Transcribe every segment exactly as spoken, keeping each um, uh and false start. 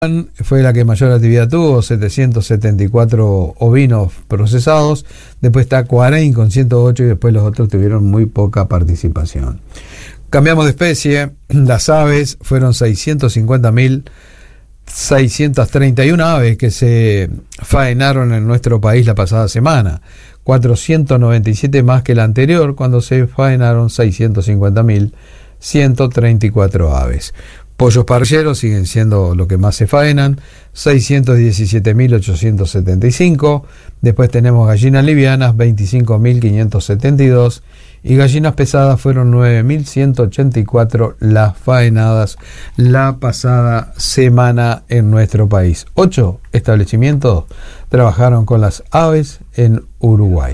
fue la que mayor actividad tuvo, setecientos setenta y cuatro ovinos procesados. Después está Cuarein con ciento ocho y después los otros tuvieron muy poca participación. Cambiamos de especie. Las aves fueron seiscientos cincuenta mil seiscientos treinta y una aves que se faenaron en nuestro país la pasada semana. cuatrocientos noventa y siete más que la anterior, cuando se faenaron seiscientos cincuenta mil ciento treinta y cuatro aves. Pollos parrilleros siguen siendo lo que más se faenan, seiscientos diecisiete mil ochocientos setenta y cinco. Después tenemos gallinas livianas, veinticinco mil quinientos setenta y dos. Y gallinas pesadas fueron nueve mil ciento ochenta y cuatro las faenadas la pasada semana en nuestro país. Ocho establecimientos trabajaron con las aves en Uruguay.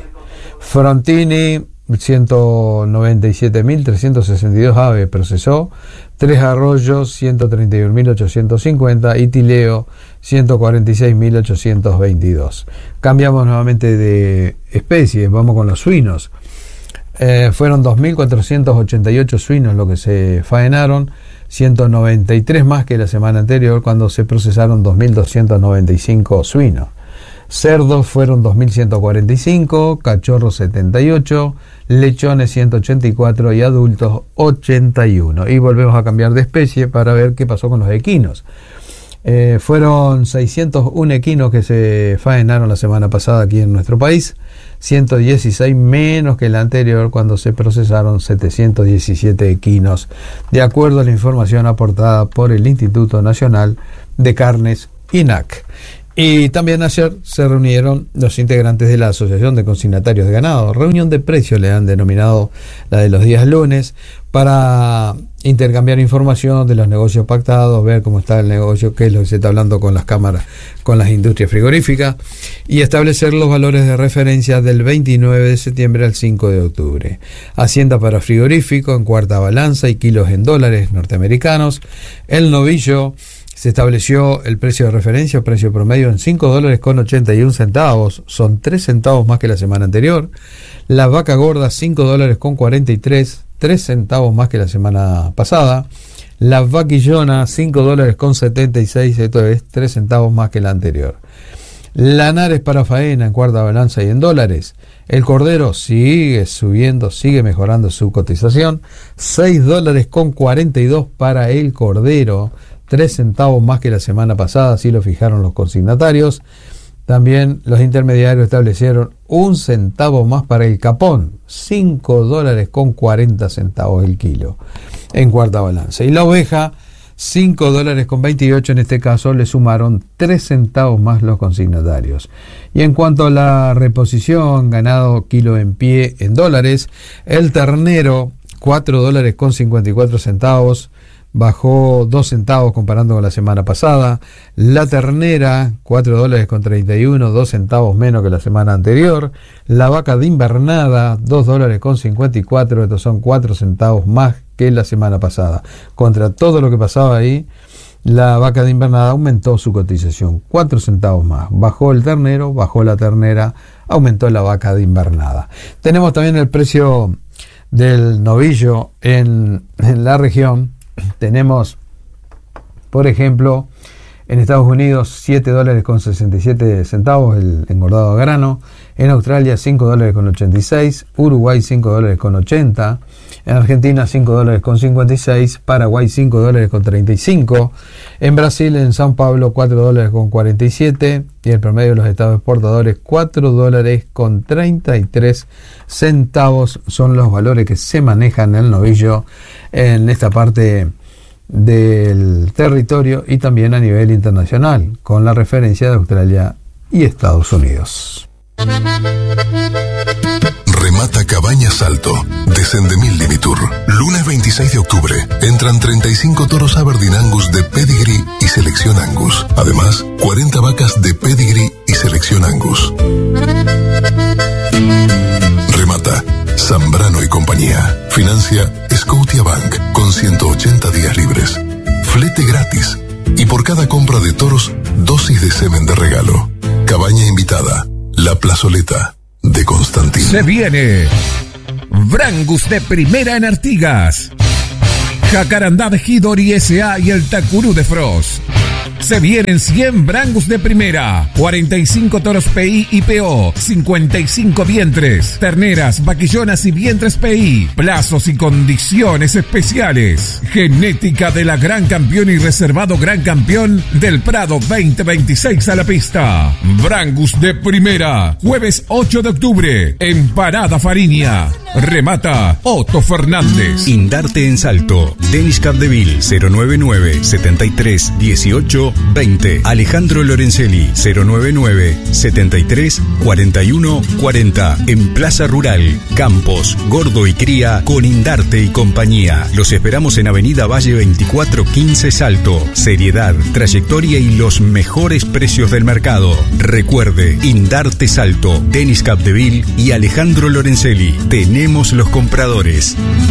Frontini, ciento noventa y siete mil trescientos sesenta y dos aves procesó. Tres Arroyos, ciento treinta y un mil ochocientos cincuenta, y Tileo, ciento cuarenta y seis mil ochocientos veintidós. Cambiamos nuevamente de especies, vamos con los suinos. Eh, fueron dos mil cuatrocientos ochenta y ocho suinos lo que se faenaron, ciento noventa y tres más que la semana anterior, cuando se procesaron dos mil doscientos noventa y cinco suinos. Cerdos fueron dos mil ciento cuarenta y cinco, cachorros setenta y ocho, lechones ciento ochenta y cuatro y adultos ochenta y uno. Y volvemos a cambiar de especie para ver qué pasó con los equinos. Eh, fueron seiscientos uno equinos que se faenaron la semana pasada aquí en nuestro país, ciento dieciséis menos que la anterior, cuando se procesaron setecientos diecisiete equinos, de acuerdo a la información aportada por el Instituto Nacional de Carnes, I N A C. Y también ayer se reunieron los integrantes de la Asociación de Consignatarios de Ganado, reunión de precios le han denominado la de los días lunes, para intercambiar información de los negocios pactados, ver cómo está el negocio, qué es lo que se está hablando con las cámaras, con las industrias frigoríficas, y establecer los valores de referencia del veintinueve de septiembre al cinco de octubre. Hacienda para frigorífico en cuarta balanza y kilos en dólares norteamericanos. El novillo, se estableció el precio de referencia, precio promedio en cinco dólares con ochenta y un centavos, son tres centavos más que la semana anterior. La vaca gorda, cinco dólares con cuarenta y tres, tres centavos más que la semana pasada. La vaquillona, cinco dólares con setenta y seis, esto es tres centavos más que la anterior. Lanares para faena en cuarta balanza y en dólares. El cordero sigue subiendo, sigue mejorando su cotización, seis dólares con cuarenta y dos para el cordero, tres centavos más que la semana pasada, así lo fijaron los consignatarios. También los intermediarios establecieron un centavo más para el capón, cinco dólares con cuarenta centavos el kilo en cuarta balanza. Y la oveja, cinco dólares con veintiocho, en este caso le sumaron tres centavos más los consignatarios. Y en cuanto a la reposición, ganado kilo en pie en dólares, el ternero, cuatro dólares con cincuenta y cuatro centavos, bajó dos centavos comparando con la semana pasada. La ternera, cuatro dólares con treinta y uno, dos centavos menos que la semana anterior. La vaca de invernada, dos dólares con cincuenta y cuatro, estos son cuatro centavos más que la semana pasada. Contra todo lo que pasaba ahí, la vaca de invernada aumentó su cotización, cuatro centavos más. Bajó el ternero, bajó la ternera, aumentó la vaca de invernada. Tenemos también el precio del novillo en, en la región. Tenemos, por ejemplo, en Estados Unidos siete dólares con sesenta y siete centavos el engordado a grano, en Australia cinco dólares con ochenta y seis, Uruguay cinco dólares con ochenta, en Argentina cinco dólares con cincuenta y seis, Paraguay cinco dólares con treinta y cinco, en Brasil, en São Paulo cuatro dólares con cuarenta y siete, y el promedio de los estados exportadores cuatro dólares con treinta y tres centavos son los valores que se manejan en el novillo en esta parte del territorio y también a nivel internacional, con la referencia de Australia y Estados Unidos. Remata Cabañas Alto, de Sendemil Limitur. Lunes veintiséis de octubre, entran treinta y cinco toros Aberdeen Angus de Pedigree y Selección Angus. Además, cuarenta vacas de Pedigree y Selección Angus. Remata Zambrano y compañía. Financia Scotiabank con ciento ochenta días libres. Flete gratis. Y por cada compra de toros, dosis de semen de regalo. Cabaña invitada, La Plazoleta de Constantín. Se viene Brangus de primera en Artigas, Jacarandá de Hidori S A y el Tacurú de Frost. Se vienen cien Brangus de primera, cuarenta y cinco toros P I y P O, cincuenta y cinco vientres, terneras, vaquillonas y vientres P I, plazos y condiciones especiales. Genética de la Gran Campeón y reservado Gran Campeón del Prado veinte veintiséis a la pista. Brangus de primera, jueves ocho de octubre, en Parada Fariña. Remata Otto Fernández. Indarte en Salto. Denis Capdeville cero noventa y nueve, setenta y tres, dieciocho, veinte. Alejandro Lorenzelli cero noventa y nueve, setenta y tres, cuarenta y uno, cuarenta. En Plaza Rural, Campos, Gordo y Cría con Indarte y compañía. Los esperamos en Avenida Valle veinticuatro quince Salto. Seriedad, trayectoria y los mejores precios del mercado. Recuerde, Indarte Salto, Denis Capdeville y Alejandro Lorenzelli. Tenemos los compradores.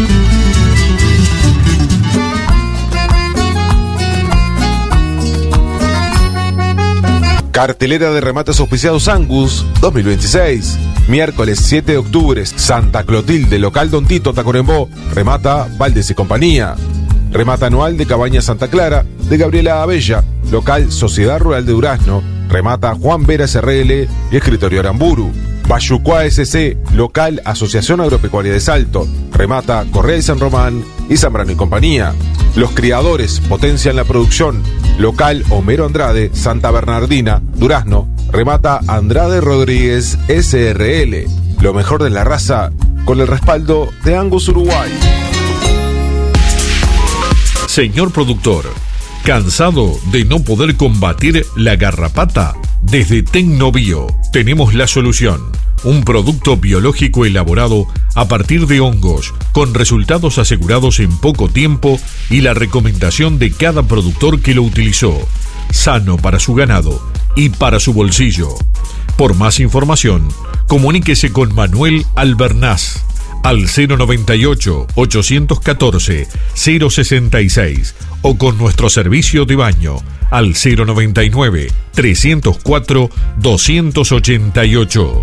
Cartelera de remates auspiciados Angus dos mil veintiséis. Miércoles siete de octubre, Santa Clotilde, local Don Tito, Tacuarembó. Remata Valdés y compañía. Remata anual de Cabaña Santa Clara, de Gabriela Abella, local Sociedad Rural de Durazno. Remata Juan Vera S R L y Escritorio Aramburu. Bayucuá S C, local Asociación Agropecuaria de Salto. Remata Correa y San Román y Zambrano y compañía. Los criadores potencian la producción. Local Homero Andrade, Santa Bernardina, Durazno. Remata Andrade Rodríguez S R L. Lo mejor de la raza con el respaldo de Angus Uruguay. Señor productor, ¿cansado de no poder combatir la garrapata? Desde Tecnobio tenemos la solución. Un producto biológico elaborado a partir de hongos, con resultados asegurados en poco tiempo y la recomendación de cada productor que lo utilizó. Sano para su ganado y para su bolsillo. Por más información, comuníquese con Manuel Albernaz al cero noventa y ocho, ochocientos catorce, cero sesenta y seis o con nuestro servicio de baño al cero noventa y nueve, trescientos cuatro, doscientos ochenta y ocho.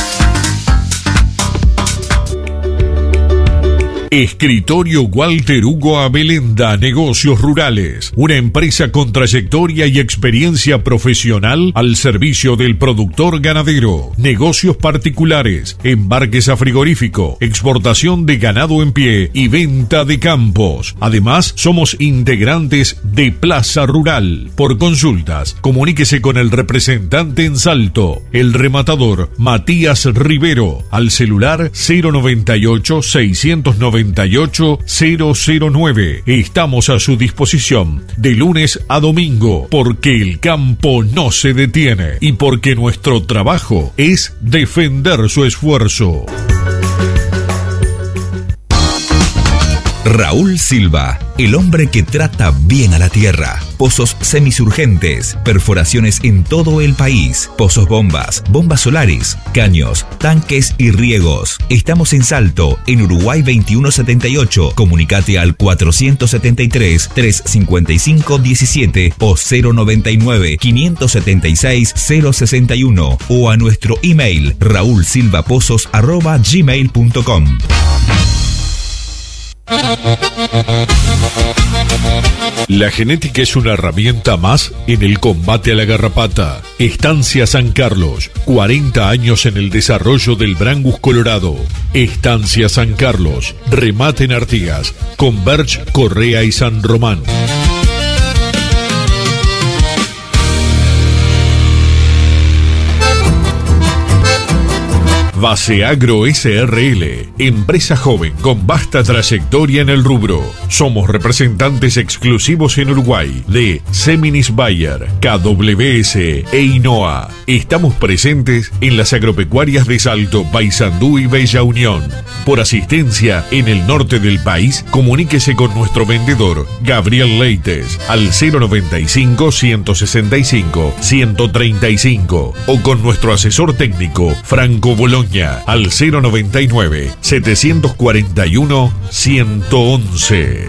Escritorio Walter Hugo Abelenda, Negocios Rurales, una empresa con trayectoria y experiencia profesional al servicio del productor ganadero, negocios particulares, embarques a frigorífico, exportación de ganado en pie y venta de campos. Además, somos integrantes de Plaza Rural. Por consultas, comuníquese con el representante en Salto, el rematador Matías Rivero, al celular cero noventa y ocho, seiscientos noventa y ocho, cero cero nueve. Estamos a su disposición de lunes a domingo, porque el campo no se detiene y porque nuestro trabajo es defender su esfuerzo. Raúl Silva, el hombre que trata bien a la tierra. Pozos semisurgentes, perforaciones en todo el país, pozos bombas, bombas solares, caños, tanques y riegos. Estamos en Salto, en Uruguay veintiuno setenta y ocho. Comunicate al cuatrocientos setenta y tres, trescientos cincuenta y cinco, diecisiete o cero noventa y nueve, quinientos setenta y seis, cero sesenta y uno o a nuestro email raulsilvapozos arroba gmail punto com. La genética es una herramienta más en el combate a la garrapata. Estancia San Carlos, cuarenta años en el desarrollo del Brangus colorado. Estancia San Carlos, remate en Artigas, con Berch, Correa y San Román. Base Agro S R L, empresa joven con vasta trayectoria en el rubro. Somos representantes exclusivos en Uruguay de Seminis Bayer, K W S e Inoa. Estamos presentes en las agropecuarias de Salto, Paysandú y Bella Unión. Por asistencia en el norte del país, comuníquese con nuestro vendedor Gabriel Leites al cero noventa y cinco, ciento sesenta y cinco, ciento treinta y cinco o con nuestro asesor técnico Franco Boloña al cero noventa y nueve, setecientos cuarenta y uno, ciento once.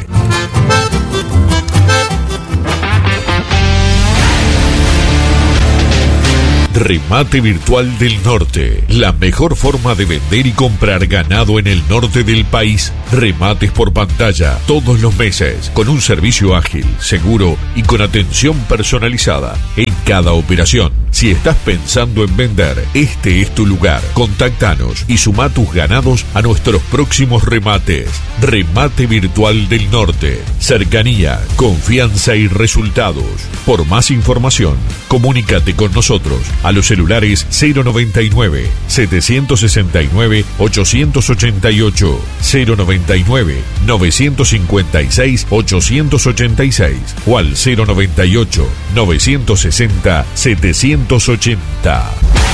Remate Virtual del Norte, la mejor forma de vender y comprar ganado en el norte del país Remates por pantalla todos los meses, con un servicio ágil, seguro y con atención personalizada en cada operación. Si estás pensando en vender, este es tu lugar. Contactanos y suma tus ganados a nuestros próximos remates. Remate Virtual del Norte. Cercanía, confianza y resultados. Por más información, comunícate con nosotros a los celulares cero noventa y nueve, setecientos sesenta y nueve, ochocientos ochenta y ocho, cero noventa y nueve, novecientos cincuenta y seis, ochocientos ochenta y seis o al cero noventa y ocho, novecientos sesenta, setecientos ochenta.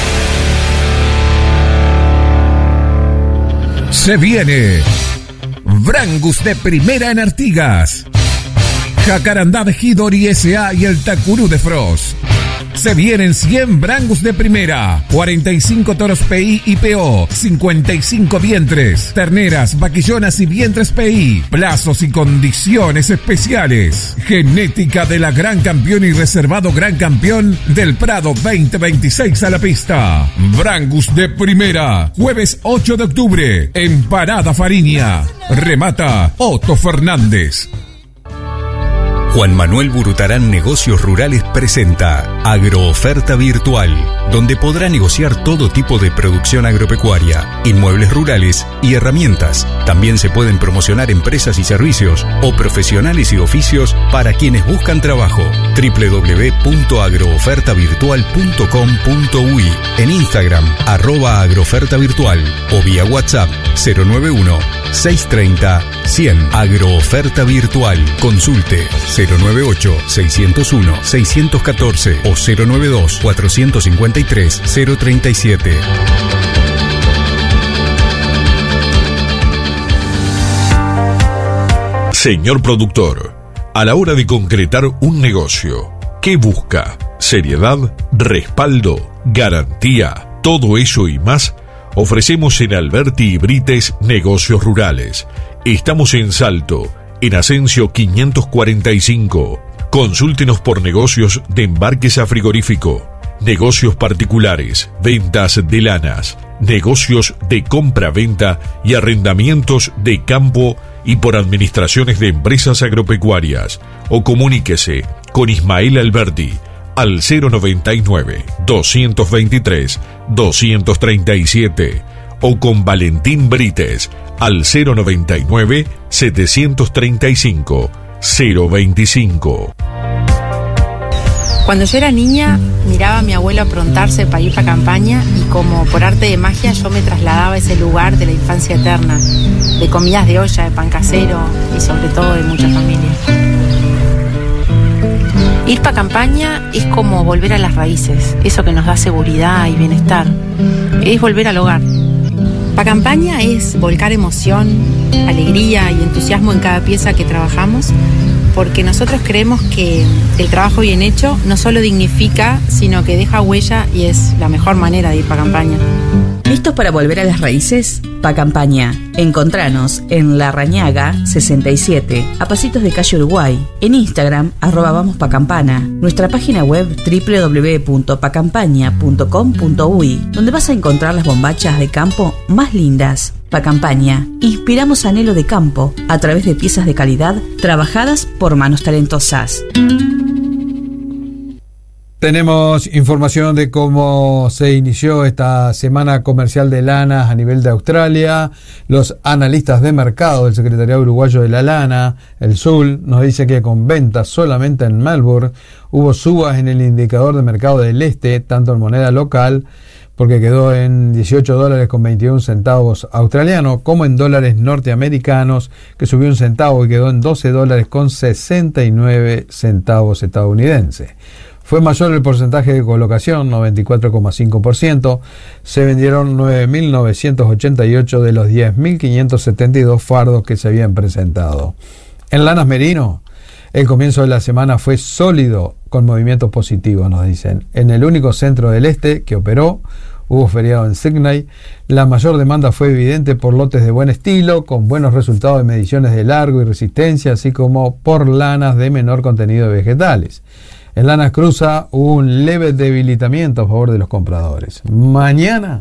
Se viene Brangus de primera en Artigas, Jacarandá de Hidori S A y el Takuru de Frost. Se vienen cien Brangus de primera, cuarenta y cinco toros P I y P O, cincuenta y cinco vientres, terneras, vaquillonas y vientres P I, plazos y condiciones especiales. Genética de la Gran Campeón y reservado Gran Campeón del Prado veinte veintiséis a la pista. Brangus de primera, jueves ocho de octubre, en Parada Fariña. Remata Otto Fernández. Juan Manuel Burutarán Negocios Rurales presenta Agrooferta Virtual, donde podrá negociar todo tipo de producción agropecuaria, inmuebles rurales y herramientas. También se pueden promocionar empresas y servicios o profesionales y oficios para quienes buscan trabajo. doble u doble u doble u punto agrooferta virtual punto com punto u i, en Instagram arroba agrooferta virtual o vía WhatsApp cero nueve uno, seis tres cero, cien. Agrooferta Virtual. Consulte cero nueve ocho, seiscientos uno, seiscientos catorce o cero nueve dos, cuatrocientos cincuenta y tres, cero treinta y siete. Señor productor, a la hora de concretar un negocio, ¿qué busca? Seriedad, respaldo, garantía, todo eso y más ofrecemos en Alberti y Brites Negocios Rurales. Estamos en Salto, en Asensio quinientos cuarenta y cinco. Consúltenos por negocios de embarques a frigorífico, negocios particulares, ventas de lanas, negocios de compra-venta y arrendamientos de campo y por administraciones de empresas agropecuarias. O comuníquese con Ismael Alberti al cero noventa y nueve, doscientos veintitrés, doscientos treinta y siete o con Valentín Brites al cero noventa y nueve, setecientos treinta y cinco, cero veinticinco. Cuando yo era niña, miraba a mi abuelo aprontarse para ir para campaña y como por arte de magia yo me trasladaba a ese lugar de la infancia eterna, de comidas de olla, de pan casero y sobre todo de mucha familia. Ir para campaña es como volver a las raíces, eso que nos da seguridad y bienestar. Es volver al hogar. Pa' campaña es volcar emoción, alegría y entusiasmo en cada pieza que trabajamos, porque nosotros creemos que el trabajo bien hecho no solo dignifica, sino que deja huella y es la mejor manera de ir pa' campaña. ¿Listos para volver a las raíces? Pa' campaña. Encontranos en La Rañaga sesenta y siete, a pasitos de calle Uruguay. En Instagram, arroba vamos pa' campana. Nuestra página web doble u doble u doble u punto pa campaña punto com punto u i, donde vas a encontrar las bombachas de campo más lindas. Pa' campaña. Inspiramos anhelo de campo a través de piezas de calidad trabajadas por manos talentosas. Tenemos información de cómo se inició esta semana comercial de lanas a nivel de Australia. Los analistas de mercado del Secretariado Uruguayo de la Lana, el S U L, nos dice que con ventas solamente en Melbourne hubo subas en el indicador de mercado del este, tanto en moneda local, porque quedó en dieciocho dólares con veintiún centavos australianos, como en dólares norteamericanos, que subió un centavo y quedó en doce dólares con sesenta y nueve centavos estadounidenses. Fue mayor el porcentaje de colocación, noventa y cuatro coma cinco por ciento. Se vendieron nueve mil novecientos ochenta y ocho de los diez mil quinientos setenta y dos fardos que se habían presentado. En lanas merino, el comienzo de la semana fue sólido, con movimientos positivos, nos dicen. En el único centro del este que operó, hubo feriado en Sydney. La mayor demanda fue evidente por lotes de buen estilo, con buenos resultados de mediciones de largo y resistencia, así como por lanas de menor contenido de vegetales. En lanas cruza hubo un leve debilitamiento a favor de los compradores. Mañana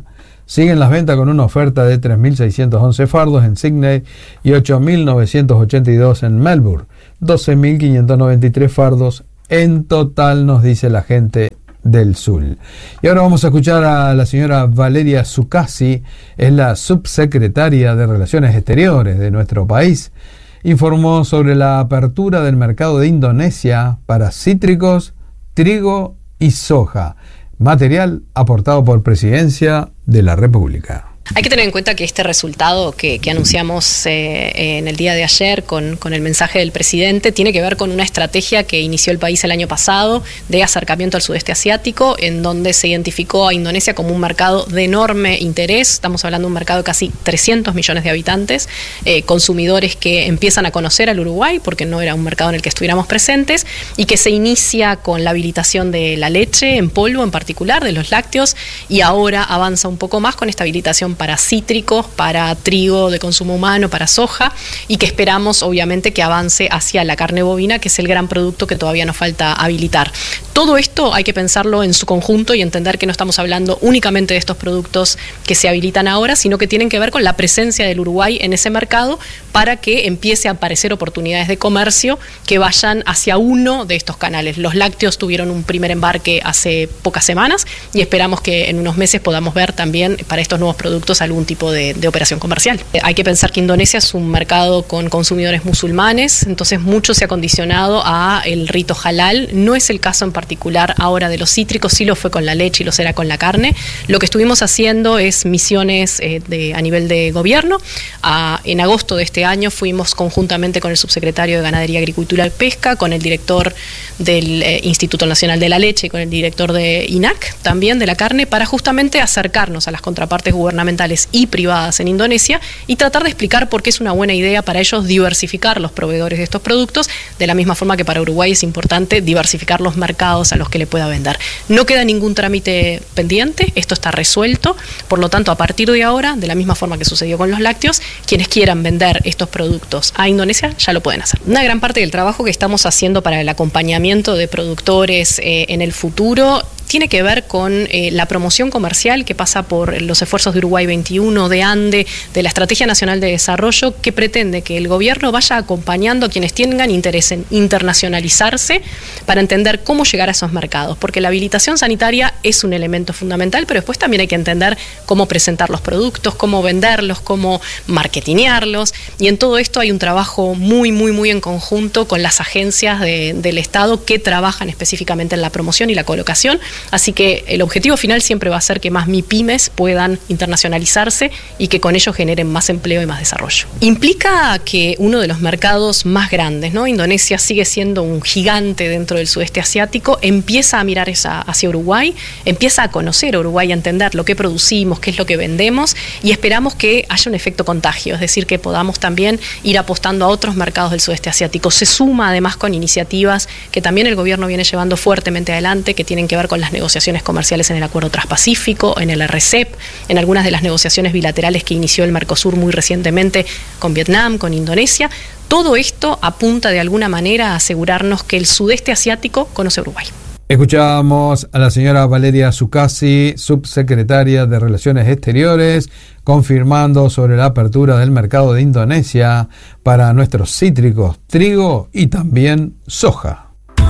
Siguen las ventas con una oferta de tres mil seiscientos once fardos en Sydney y ocho mil novecientos ochenta y dos en Melbourne. doce mil quinientos noventa y tres fardos en total, nos dice la gente del Sur. Y ahora vamos a escuchar a la señora Valeria Zuccasi, es la subsecretaria de Relaciones Exteriores de nuestro país. Informó sobre la apertura del mercado de Indonesia para cítricos, trigo y soja, material aportado por Presidencia de la República. Hay que tener en cuenta que este resultado que, que anunciamos eh, en el día de ayer con, con el mensaje del presidente tiene que ver con una estrategia que inició el país el año pasado de acercamiento al sudeste asiático, en donde se identificó a Indonesia como un mercado de enorme interés. Estamos hablando de un mercado de casi trescientos millones de habitantes, eh, consumidores que empiezan a conocer al Uruguay porque no era un mercado en el que estuviéramos presentes, y que se inicia con la habilitación de la leche en polvo en particular, de los lácteos, y ahora avanza un poco más con esta habilitación para cítricos, para trigo de consumo humano, para soja, y que esperamos obviamente que avance hacia la carne bovina, que es el gran producto que todavía nos falta habilitar. Todo esto hay que pensarlo en su conjunto y entender que no estamos hablando únicamente de estos productos que se habilitan ahora, sino que tienen que ver con la presencia del Uruguay en ese mercado para que empiece a aparecer oportunidades de comercio que vayan hacia uno de estos canales. Los lácteos tuvieron un primer embarque hace pocas semanas y esperamos que en unos meses podamos ver también para estos nuevos productos algún tipo de, de operación comercial. Eh, hay que pensar que Indonesia es un mercado con consumidores musulmanes, entonces mucho se ha condicionado a el rito halal. No es el caso en particular ahora de los cítricos, sí lo fue con la leche y lo será con la carne. Lo que estuvimos haciendo es misiones eh, de, a nivel de gobierno. A, en agosto de este año fuimos conjuntamente con el subsecretario de Ganadería, Agricultura y Pesca, con el director del eh, Instituto Nacional de la Leche y con el director de I N A C, también de la carne, para justamente acercarnos a las contrapartes gubernamentales y privadas en Indonesia y tratar de explicar por qué es una buena idea para ellos diversificar los proveedores de estos productos, de la misma forma que para Uruguay es importante diversificar los mercados a los que le pueda vender. No queda ningún trámite pendiente, esto está resuelto, por lo tanto a partir de ahora, de la misma forma que sucedió con los lácteos, quienes quieran vender estos productos a Indonesia ya lo pueden hacer. Una gran parte del trabajo que estamos haciendo para el acompañamiento de productores eh, en el futuro tiene que ver con eh, la promoción comercial que pasa por los esfuerzos de Uruguay veintiuno, de ANDE, de la Estrategia Nacional de Desarrollo, que pretende que el gobierno vaya acompañando a quienes tengan interés en internacionalizarse para entender cómo llegar a esos mercados, porque la habilitación sanitaria es un elemento fundamental, pero después también hay que entender cómo presentar los productos, cómo venderlos, cómo marketinearlos, y en todo esto hay un trabajo muy, muy, muy en conjunto con las agencias de, del Estado que trabajan específicamente en la promoción y la colocación. Así que el objetivo final siempre va a ser que más MIPYMES puedan internacionalizarse y que con ello generen más empleo y más desarrollo. Implica que uno de los mercados más grandes, ¿no? Indonesia sigue siendo un gigante dentro del sudeste asiático, empieza a mirar esa, hacia Uruguay, empieza a conocer a Uruguay, a entender lo que producimos, qué es lo que vendemos, y esperamos que haya un efecto contagio, es decir, que podamos también ir apostando a otros mercados del sudeste asiático. Se suma además con iniciativas que también el gobierno viene llevando fuertemente adelante, que tienen que ver con las negociaciones comerciales en el Acuerdo Transpacífico, en el R C E P, en algunas de las negociaciones bilaterales que inició el Mercosur muy recientemente con Vietnam, con Indonesia. Todo esto apunta de alguna manera a asegurarnos que el sudeste asiático conoce Uruguay. Escuchábamos a la señora Valeria Zuccasi, subsecretaria de Relaciones Exteriores, confirmando sobre la apertura del mercado de Indonesia para nuestros cítricos, trigo y también soja.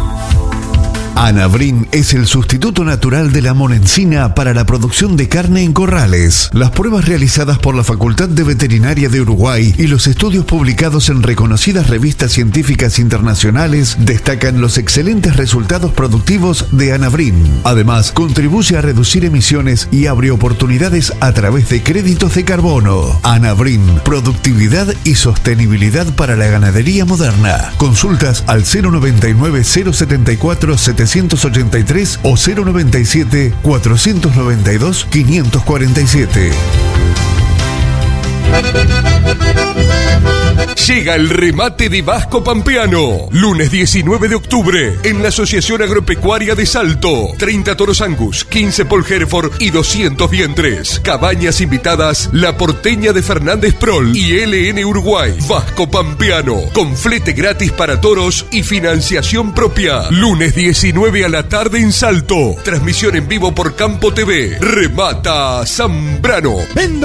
Anabrin es el sustituto natural de la monencina para la producción de carne en corrales. Las pruebas realizadas por la Facultad de Veterinaria de Uruguay y los estudios publicados en reconocidas revistas científicas internacionales destacan los excelentes resultados productivos de Anabrin. Además, contribuye a reducir emisiones y abre oportunidades a través de créditos de carbono. Anabrin, productividad y sostenibilidad para la ganadería moderna. Consultas al cero noventa y nueve, cero setenta y cuatro, setecientos ochenta y tres o cero noventa y siete, cuatrocientos noventa y dos, quinientos cuarenta y siete. Llega el remate de Vasco Pampeano. Lunes diecinueve de octubre en la Asociación Agropecuaria de Salto. treinta toros Angus, quince Paul Hereford y doscientos vientres. Cabañas invitadas La Porteña de Fernández Prol y L N Uruguay. Vasco Pampeano, con flete gratis para toros y financiación propia. Lunes diecinueve a la tarde en Salto. Transmisión en vivo por Campo T V. Remata Zambrano. ¡Vendo!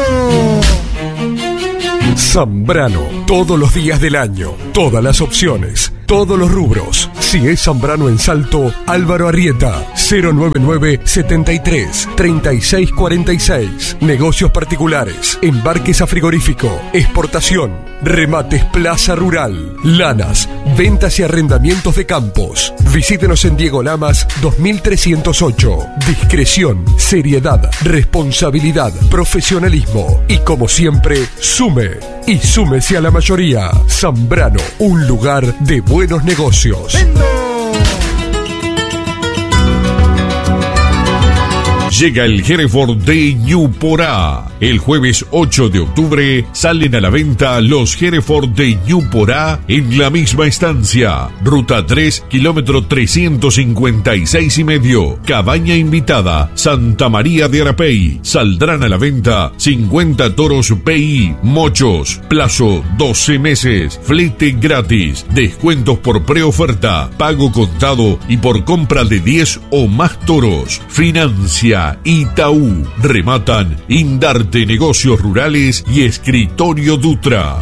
Zambrano, todos los días del año, todas las opciones, todos los rubros. Si es Zambrano en Salto, Álvaro Arrieta, cero noventa y nueve, setenta y tres, treinta y seis cuarenta y seis. Negocios particulares, embarques a frigorífico, exportación, remates Plaza Rural, lanas, ventas y arrendamientos de campos. Visítenos en Diego Lamas dos mil trescientos ocho. Discreción, seriedad, responsabilidad, profesionalismo y, como siempre, sume y súmese a la mayoría. Zambrano, un lugar de buenos negocios. ¡Vendo! Llega el Hereford de Ñuporá. El jueves ocho de octubre salen a la venta los Hereford de Ñuporá en la misma estancia. Ruta tres, kilómetro trescientos cincuenta y seis y medio. Cabaña invitada, Santa María de Arapey. Saldrán a la venta cincuenta toros P I, mochos. Plazo doce meses. Flete gratis. Descuentos por preoferta, pago contado y por compra de diez o más toros. Financia Itaú. Rematan Indarte Negocios Rurales y Escritorio Dutra.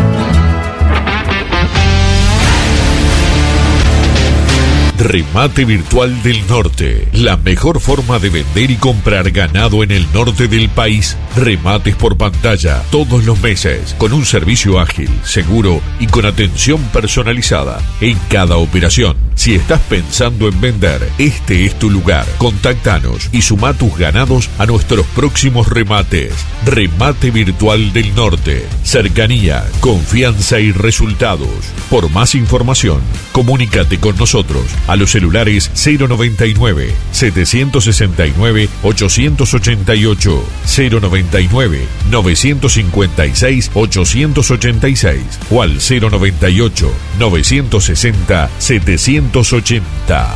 Remate Virtual del Norte, la mejor forma de vender y comprar ganado en el norte del país. Remates por pantalla todos los meses, con un servicio ágil, seguro y con atención personalizada en cada operación. Si estás pensando en vender, este es tu lugar. Contáctanos y suma tus ganados a nuestros próximos remates. Remate Virtual del Norte, cercanía, confianza y resultados. Por más información, comunícate con nosotros a los celulares cero noventa y nueve, setecientos sesenta y nueve, ochocientos ochenta y ocho, cero noventa y nueve, novecientos cincuenta y seis, ochocientos ochenta y seis o al cero noventa y ocho, novecientos sesenta, setecientos ochenta.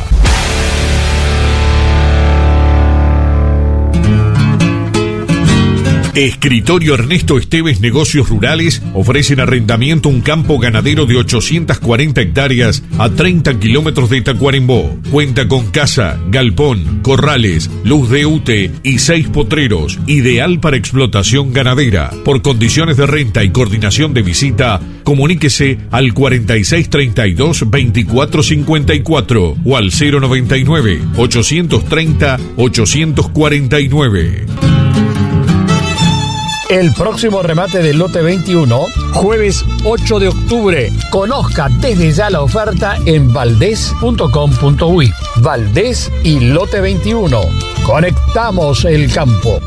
Escritorio Ernesto Esteves Negocios Rurales ofrecen arrendamiento un campo ganadero de ochocientas cuarenta hectáreas a treinta kilómetros de Tacuarembó. Cuenta con casa, galpón, corrales, luz de U T E y seis potreros, ideal para explotación ganadera. Por condiciones de renta y coordinación de visita, comuníquese al cuarenta y seis treinta y dos, veinticuatro cincuenta y cuatro o al cero noventa y nueve, ochocientos treinta, ochocientos cuarenta y nueve. El próximo remate del lote veintiuno, jueves ocho de octubre. Conozca desde ya la oferta en valdés punto com punto uy. Valdés y lote veintiuno. Conectamos el campo.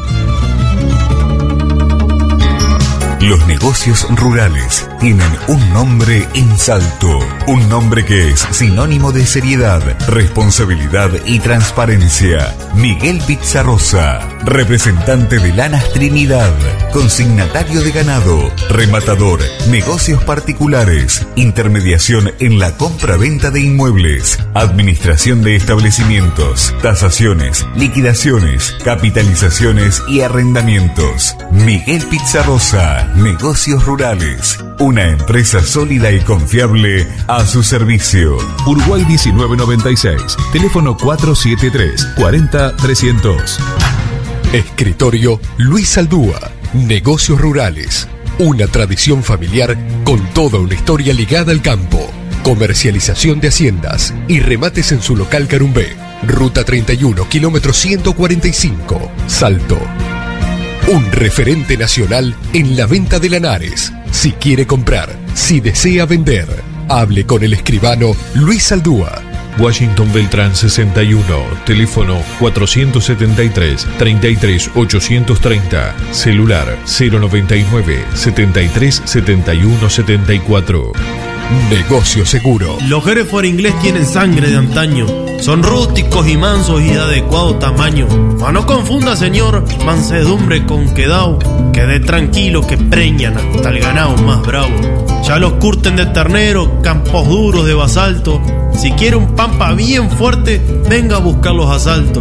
Los negocios rurales tienen un nombre en Salto, un nombre que es sinónimo de seriedad, responsabilidad y transparencia. Miguel Pizarrosa, representante de Lanas Trinidad, consignatario de ganado, rematador, negocios particulares, intermediación en la compra-venta de inmuebles, administración de establecimientos, tasaciones, liquidaciones, capitalizaciones y arrendamientos. Miguel Pizarrosa, Negocios Rurales, una empresa sólida y confiable a su servicio. Uruguay diecinueve noventa y seis, teléfono cuatro siete tres, cuarenta, trescientos. Escritorio Luis Aldúa, Negocios Rurales, una tradición familiar con toda una historia ligada al campo. Comercialización de haciendas y remates en su local Carumbé. Ruta treinta y uno, kilómetro ciento cuarenta y cinco, Salto. Un referente nacional en la venta de lanares. Si quiere comprar, si desea vender, hable con el escribano Luis Aldúa. Washington Beltrán sesenta y uno, teléfono cuatrocientos setenta y tres, treinta y tres, ochocientos treinta, celular cero noventa y nueve, setenta y tres, setenta y uno, setenta y cuatro. Negocio seguro. Los Hereford inglés tienen sangre de antaño. Son rústicos y mansos y de adecuado tamaño. Ma no confunda, señor, mansedumbre con quedao. Quede tranquilo que preñan hasta el ganado más bravo. Ya los curten de ternero, campos duros de basalto. Si quiere un pampa bien fuerte, venga a buscar los asaltos.